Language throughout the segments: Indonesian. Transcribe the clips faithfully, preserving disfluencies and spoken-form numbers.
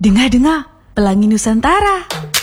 Dengar-dengar, Pelangi Nusantara.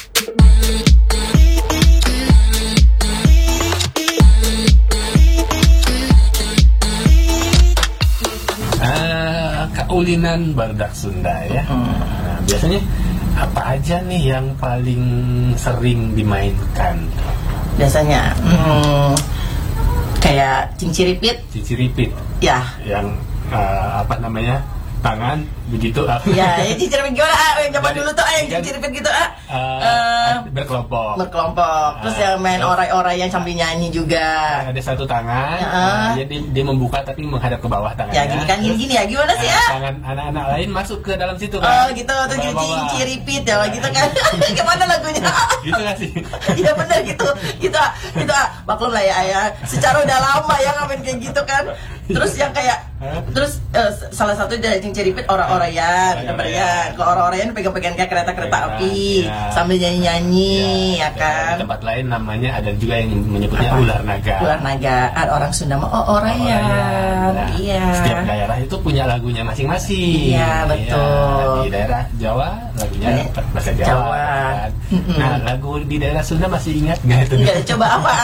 Uh, kaulinan barudak Sunda ya. Hmm. Nah, biasanya apa aja nih yang paling sering dimainkan? Biasanya hmm, kayak cinciripit. Cinciripit. Ya. Yang uh, apa namanya? Tangan begitu ah. Ya, ya cinciripit gimana ah? Yang zaman dulu tuh ah, yang cinciripit gitu ah. Uh, uh, berkelompok. Berkelompok. Terus uh, yang main orai-orai yang sambil nyanyi juga. Ada satu tangan, uh, uh, jadi dia membuka tapi menghadap ke bawah tangannya. Ya gini kan gini-gini ya, gimana sih ah? Tangan anak-anak lain masuk ke dalam situ kan. Oh gitu, tuh cinciripit ya gitu kan. Gimana lagunya? Gitu gak sih? Iya benar gitu. Gitu ah, gitu ah. Maklum lah ya ayah. Secara udah lama ya ngapain kayak gitu kan. Terus yang kayak terus uh, salah satu dari cinciripit orang-orayan, orang-orayan. Kalau orang-orayan pegang-pegang kayak kereta-kereta api ya. Sambil nyanyi-nyanyi ya, ya kan. Tempat lain namanya ada juga yang menyebutnya apa? Ular naga. Ular naga. Ada orang Sunda mah oh orayan. Nah, iya. Setiap daerah itu punya lagunya masing-masing. Iya betul. Ya, di daerah Jawa lagunya bahasa Jawa. Jawa. Kan? Mm-hmm. Nah lagu di daerah Sunda masih ingat nggak itu? Nggak, coba apa?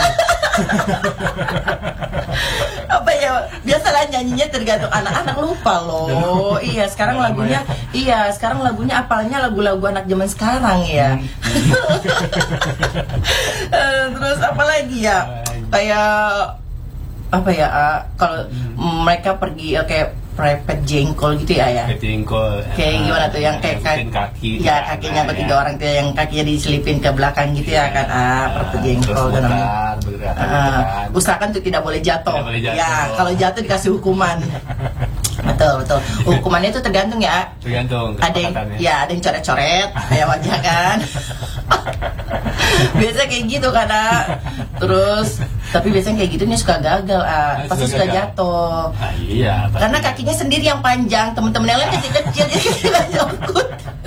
Apa ya, biasalah nyanyinya tergantung anak-anak lupa loh. Iya sekarang lagunya iya sekarang lagunya apalnya lagu-lagu anak zaman sekarang ya. Terus apa lagi ya, kayak apa ya kalau mereka pergi kayak prepet jengkol gitu ya ya. Prepet jengkol. Kayak gimana tuh yang kayak kaki. Ya kakinya bertiga orang tuh yang kakinya diselipin ke belakang gitu ya kan. Ah, prepet jengkol dan uh, usahakan tuh tidak boleh jatuh. Tidak boleh jatuh. Ya, kalau jatuh dikasih hukuman. Betul betul. Hukumannya itu tergantung ya. Tergantung. Ada yang ya ada yang coret-coret kayak wajah kan. Biasa kayak gitu karena terus tapi biasanya kayak gitu nih suka gagal ah pasti suka jatuh. Ah, iya. Pasti. Karena kakinya sendiri yang panjang, teman-teman yang lain kecil-kecil jadi nggak nyangkut.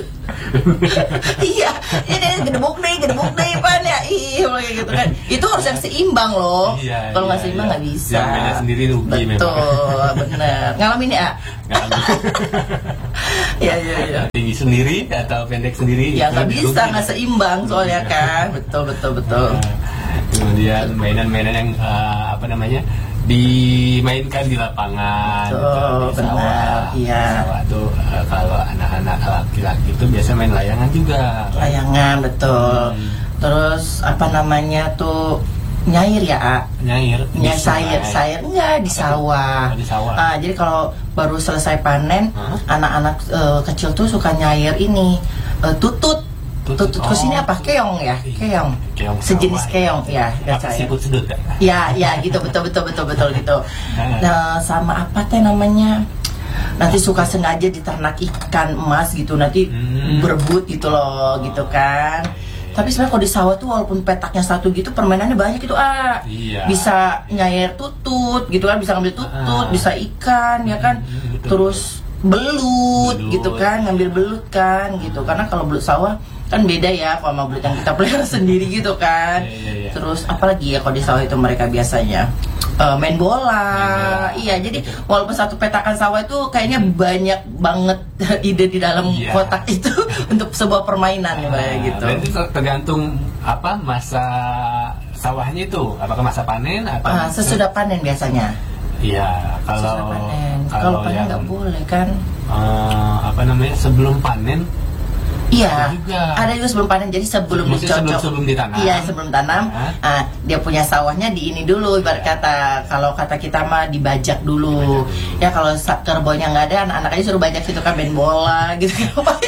Iya, ini gedebuk nih, gedebuk nih pan ya, iya kayak gitu kan. Itu harus yang seimbang loh. Iya, kalau nggak iya, seimbang nggak iya. bisa. Yang beda sendiri rugi betul, memang. Betul, benar. Ngalamin ya? Ngalamin. Iya, iya, iya. Tinggi sendiri atau pendek sendiri? Ya nggak bisa, nggak seimbang soalnya kan. Betul, betul, betul. Nah, kemudian mainan-mainan yang uh, apa namanya? Dimainkan di lapangan, betul, gitu, di sawah. Iya. Sawah tuh uh, kalau anak-anak laki-laki itu biasa main layangan juga. Layangan betul. Hmm. Terus apa namanya tuh nyair ya? A? Nyair. Nyair sayur, sayur enggak di sawah. Di sawah. Ah, jadi kalau baru selesai panen, huh? anak-anak uh, kecil tuh suka nyair ini uh, tutut. Tutut ke sini apa? Keong ya? Keong. Keong sejenis keong ya. Apa siput sedut kan? Ya, ya gitu betul betul betul betul gitu. Nah, sama apa teh namanya? Nanti suka sengaja diternak ikan emas gitu, nanti hmm. berebut gitu loh, gitu kan. Tapi sebenarnya kalau di sawah tuh walaupun petaknya satu gitu, permainannya banyak gitu ah. Iya. Bisa nyair tutut gitu kan, bisa ngambil tutut, ah. bisa ikan ya kan. Hmm, terus belut, belut gitu kan, ngambil belut kan gitu. Karena kalau belut sawah kan beda ya kalau mau belut yang kita pelihara sendiri gitu kan. Yeah, yeah, yeah. Terus apalagi ya kalau di sawah itu mereka biasanya uh, main bola. Main bola. Iya, jadi walaupun satu petakan sawah itu kayaknya banyak banget ide di dalam yeah. kotak itu untuk sebuah permainan ah, ya gitu. Berarti tergantung apa masa sawahnya itu, apakah masa panen atau ah, sesudah panen biasanya. Iya, kalau panen. Kalau panen nggak boleh kan? Uh, apa namanya sebelum panen? Iya, ada juga sebelum panen. Jadi sebelum dicocok, sebelum, sebelum ditanam. Iya, sebelum tanam, nah, dia punya sawahnya di ini dulu. Ibarat kata, kalau kata kita mah dibajak dulu. Ya kalau kerbaunya nggak ada, anak-anak aja suruh bajak situ kan main bola gitu.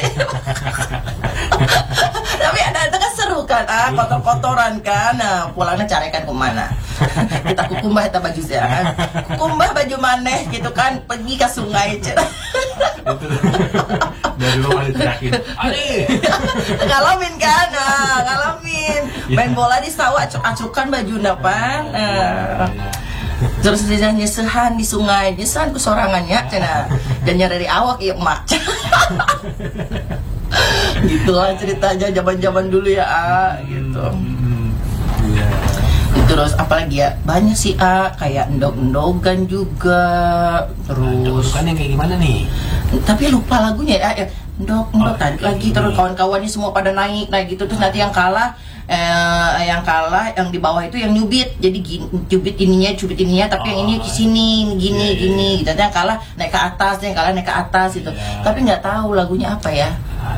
Tapi ada itu kan seru kan, ah kotor-kotoran kan. Nah, pulangnya carikan kemana? Kita kukumbah kita baju sih, kan? Kukumbah baju maneh gitu kan, pergi ke sungai. Dari rumah diterakin, Ali. Ngalamin kan, nah, ngalamin. Main bola di sawah, acuk-acukan baju napan. Nah. Terus dia nyesehan di sungai, nyesehan ke sorangannya, cina. Dan dari awak ya emak. Gitu lah ceritanya zaman-zaman dulu ya, ah, gitu. Terus apalagi ya, banyak sih ah, kayak endog-endogan juga. Terus endog-endogan yang kayak gimana nih? Tapi lupa lagunya ya, ya. ndok ndok Oh, tarik lagi, ini. terus kawan-kawannya semua pada naik naik gitu, terus nanti yang kalah eh, yang kalah yang di bawah itu yang nyubit, jadi gini, cubit ininya cubit ininya, tapi yang ini Oh. ke sini gini Iya, iya, gini iya. gitu. Nanti yang kalah naik ke atas, yang kalah naik ke atas gitu. Iya. Tapi nggak tahu lagunya apa ya.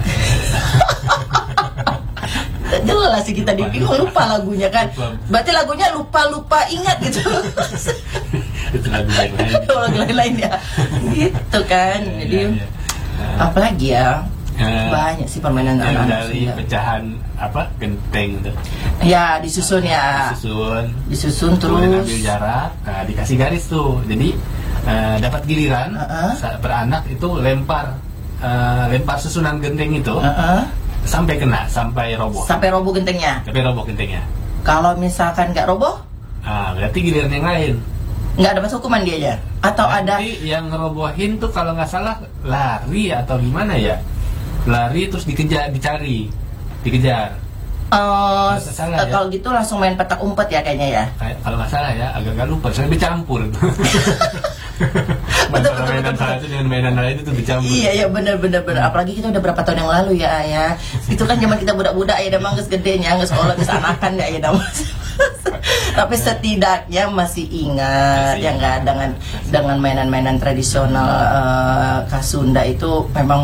Jelas sih kita dipingung, lupa lagunya kan. Lupa. Berarti lagunya lupa-lupa ingat gitu. Itu lagu lain-lain. Lagu lain-lain ya. Gitu kan. Iya, Jadi iya, iya. Nah, apalagi ya? Eh, Banyak sih permainan yang anak-anak dari Sunda. pecahan apa genteng tuh Ya, disusun ya. susun Disusun kemudian terus. ambil jarak, nah, dikasih garis tuh, jadi eh, dapat giliran Uh-uh. saat beranak itu lempar eh, lempar susunan genteng itu Heeh. sampai kena, sampai roboh, Sampai roboh gentengnya. sampai roboh gentengnya. Kalau misalkan nggak roboh, Nah, berarti giliran yang lain. nggak dapat hukuman dia aja. Atau ada Nanti yang ngerobohin tuh kalau nggak salah lari atau gimana ya, lari terus dikejar, dicari, dikejar. eh, Nggak salah ya. kalau gitu langsung main petak umpet ya kayaknya ya. Kayak kalau nggak salah ya, agak-agak lupa, soalnya dicampur. Betul, Antara betul, mainan betul, satu dengan mainan lain itu dicampur. Iya iya benar benar benar. Apalagi kita udah berapa tahun yang lalu ya ya. Itu kan zaman kita budak-budak ya, damang geus gedenya, geus sekolah geus anakan ya ya damang. Tapi setidaknya masih ingat Masih ya nggak ingat. dengan dengan mainan-mainan tradisional eh, khas Sunda itu memang